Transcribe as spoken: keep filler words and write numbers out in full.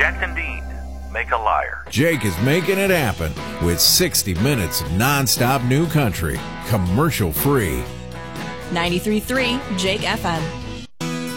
Jackson Dean, make a liar. Jake is making it happen with sixty minutes of nonstop new country, commercial free. ninety-three point three Jake F M.